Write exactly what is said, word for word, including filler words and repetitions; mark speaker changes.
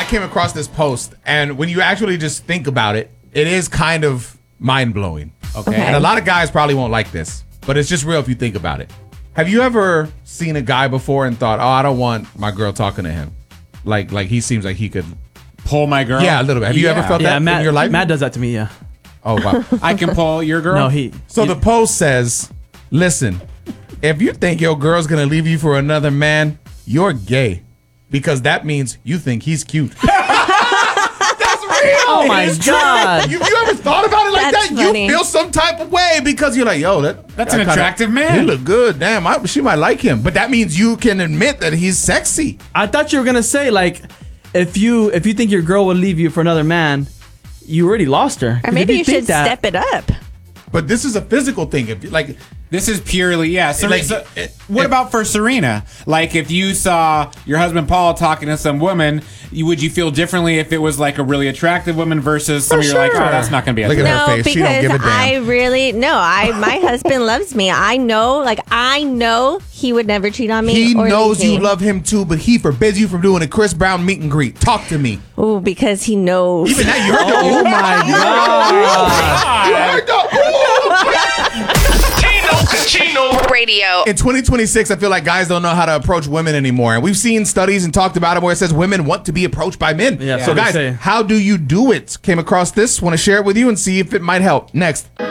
Speaker 1: I came across this post, and when you actually just think about it, it is kind of mind-blowing. Okay?
Speaker 2: Okay.
Speaker 1: And a lot of guys probably won't like this, but it's just real if you think about it. Have you ever seen a guy before and thought, oh, I don't want my girl talking to him? Like, like he seems like he could
Speaker 3: pull my girl?
Speaker 1: Yeah, a little bit. Have you ever felt
Speaker 4: yeah,
Speaker 1: that
Speaker 4: Matt,
Speaker 1: in your life?
Speaker 4: Matt does that to me, yeah.
Speaker 1: Oh, wow.
Speaker 3: I can pull your girl?
Speaker 4: No, he...
Speaker 1: So
Speaker 4: he,
Speaker 1: the post says, listen, if you think your girl's going to leave you for another man, you're gay. Because that means you think he's cute. That's real.
Speaker 4: Oh, my
Speaker 1: It's
Speaker 4: God.
Speaker 1: true. You, you ever thought about it like
Speaker 2: That's
Speaker 1: that?
Speaker 2: funny.
Speaker 1: You feel some type of way because you're like, yo, that,
Speaker 3: That's
Speaker 1: that
Speaker 3: an
Speaker 1: kinda-
Speaker 3: attractive man.
Speaker 1: He look good. Damn, I, she might like him. But that means you can admit that he's sexy.
Speaker 4: I thought you were going to say, like, if you if you think your girl will leave you for another man, you already lost her. 'Cause
Speaker 2: Or
Speaker 4: if
Speaker 2: maybe you,
Speaker 4: think
Speaker 2: should
Speaker 4: that-
Speaker 2: step it up.
Speaker 1: But this is a physical thing. If you- like,
Speaker 3: This is purely, yeah. So,
Speaker 1: Like,
Speaker 3: so-
Speaker 1: it-
Speaker 3: what
Speaker 1: it-
Speaker 3: about for Serena? Like, if you saw your husband Paul talking to some woman, you, would you feel differently if it was like a really attractive woman versus some
Speaker 2: For
Speaker 3: of you're like,
Speaker 2: sure.
Speaker 3: oh, that's not going to be a
Speaker 1: Look at
Speaker 3: threat.
Speaker 1: her
Speaker 2: No,
Speaker 1: face. She don't
Speaker 2: because
Speaker 1: give a damn.
Speaker 2: I really no. I my husband loves me. I know, like I know he would never cheat on me.
Speaker 1: he
Speaker 2: or
Speaker 1: knows
Speaker 2: leave
Speaker 1: you
Speaker 2: me.
Speaker 1: love him too, but he forbids you from doing a Chris Brown meet and greet. Talk to me.
Speaker 2: Ooh, because he knows.
Speaker 1: Even that, you heard the
Speaker 4: Oh, my God.
Speaker 1: You heard the
Speaker 5: Chino Radio.
Speaker 1: In twenty twenty-six, I feel like guys don't know how to approach women anymore. And we've seen studies and talked about it where it says women want to be approached by men.
Speaker 4: Yeah,
Speaker 1: so,
Speaker 4: that's what they
Speaker 1: guys,
Speaker 4: say.
Speaker 1: how do you do it? Came across this, want to share it with you and see if it might help. Next.